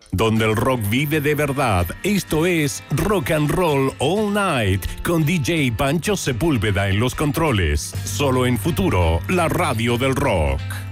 Donde el rock vive de verdad. Esto es Rock and Roll All Night con DJ Pancho Sepúlveda en los controles. Solo en Futuro, la radio del rock.